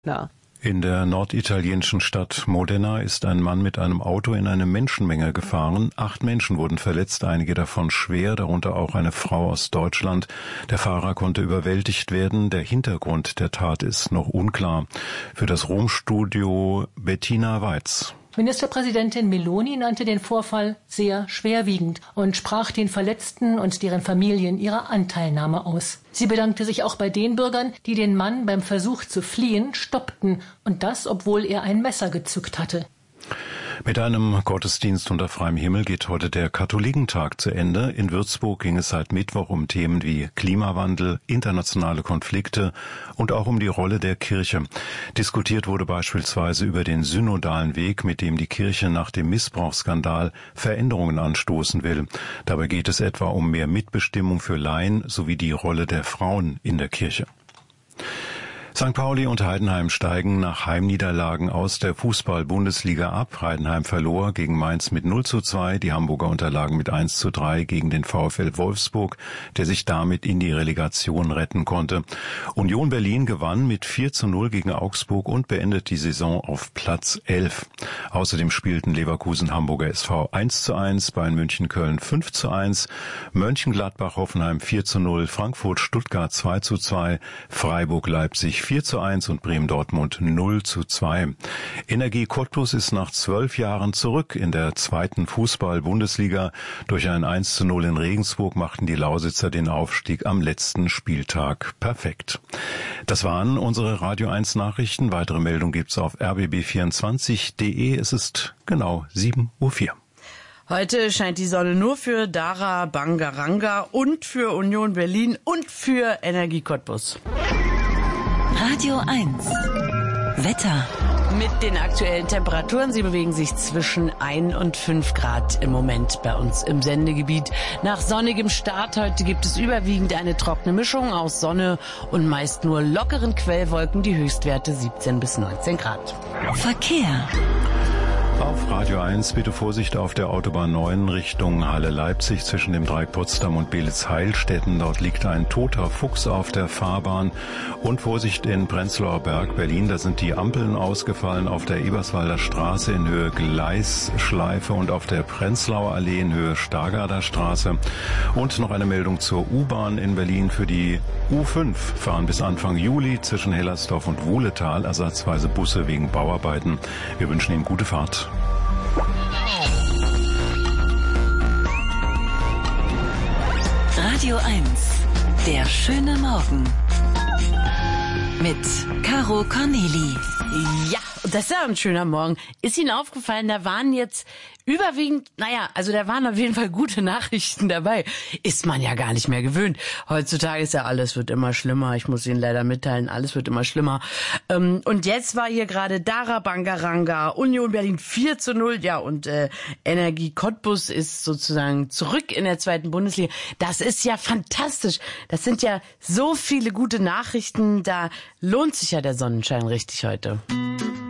Na. In der norditalienischen Stadt Modena ist ein Mann mit einem Auto in eine Menschenmenge gefahren. 8 Menschen wurden verletzt, einige davon schwer, darunter auch eine Frau aus Deutschland. Der Fahrer konnte überwältigt werden. Der Hintergrund der Tat ist noch unklar. Für das Rom-Studio Bettina Weiz. Ministerpräsidentin Meloni nannte den Vorfall sehr schwerwiegend und sprach den Verletzten und deren Familien ihre Anteilnahme aus. Sie bedankte sich auch bei den Bürgern, die den Mann beim Versuch zu fliehen stoppten, und das, obwohl er ein Messer gezückt hatte. Mit einem Gottesdienst unter freiem Himmel geht heute der Katholikentag zu Ende. In Würzburg ging es seit Mittwoch um Themen wie Klimawandel, internationale Konflikte und auch um die Rolle der Kirche. Diskutiert wurde beispielsweise über den synodalen Weg, mit dem die Kirche nach dem Missbrauchsskandal Veränderungen anstoßen will. Dabei geht es etwa um mehr Mitbestimmung für Laien sowie die Rolle der Frauen in der Kirche. St. Pauli und Heidenheim steigen nach Heimniederlagen aus der Fußball-Bundesliga ab. Heidenheim verlor gegen Mainz mit 0:2, die Hamburger unterlagen mit 1:3 gegen den VfL Wolfsburg, der sich damit in die Relegation retten konnte. Union Berlin gewann mit 4:0 gegen Augsburg und beendet die Saison auf Platz 11. Außerdem spielten Leverkusen Hamburger SV 1:1, Bayern München Köln 5:1, Mönchengladbach Hoffenheim 4:0, Frankfurt Stuttgart 2:2, Freiburg Leipzig 4:1 und Bremen-Dortmund 0:2. Energie Cottbus ist nach 12 Jahren zurück in der zweiten Fußball-Bundesliga. Durch ein 1:0 in Regensburg machten die Lausitzer den Aufstieg am letzten Spieltag perfekt. Das waren unsere Radio 1 Nachrichten. Weitere Meldungen gibt's auf rbb24.de. Es ist genau 7:04 Uhr. Heute scheint die Sonne nur für Dara Bangaranga und für Union Berlin und für Energie Cottbus. Radio 1 Wetter. Mit den aktuellen Temperaturen, sie bewegen sich zwischen 1 und 5 Grad im Moment bei uns im Sendegebiet. Nach sonnigem Start heute gibt es überwiegend eine trockene Mischung aus Sonne und meist nur lockeren Quellwolken, die Höchstwerte 17 bis 19 Grad. Verkehr. Auf Radio 1 bitte Vorsicht auf der Autobahn 9 Richtung Halle-Leipzig zwischen dem Dreieck Potsdam und Belitz-Heilstätten. Dort liegt ein toter Fuchs auf der Fahrbahn. Und Vorsicht in Prenzlauer Berg, Berlin. Da sind die Ampeln ausgefallen auf der Eberswalder Straße in Höhe Gleisschleife und auf der Prenzlauer Allee in Höhe Stargarder Straße. Und noch eine Meldung zur U-Bahn in Berlin. Für die U5 fahren bis Anfang Juli zwischen Hellersdorf und Wuhletal ersatzweise Busse wegen Bauarbeiten. Wir wünschen Ihnen gute Fahrt. Radio 1, der schöne Morgen. Mit Caro Corneli. Ja, das ist ja ein schöner Morgen. Ist Ihnen aufgefallen, da waren jetzt überwiegend, da waren auf jeden Fall gute Nachrichten dabei. Ist man ja gar nicht mehr gewöhnt. Heutzutage ist ja alles wird immer schlimmer. Ich muss Ihnen leider mitteilen, alles wird immer schlimmer. Und jetzt war hier gerade Dara Bangaranga, Union Berlin 4:0, ja, und Energie Cottbus ist sozusagen zurück in der zweiten Bundesliga. Das ist ja fantastisch. Das sind ja so viele gute Nachrichten. Da lohnt sich ja der Sonnenschein richtig heute.